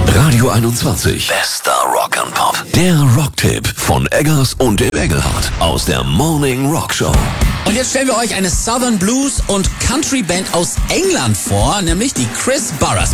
Radio 21. Bester Rock'n'Pop. Der Rocktipp von Eggers und dem Engelhardt aus der Morning Rock Show. Und jetzt stellen wir euch eine Southern Blues und Country Band aus England vor, nämlich die Chris Burress.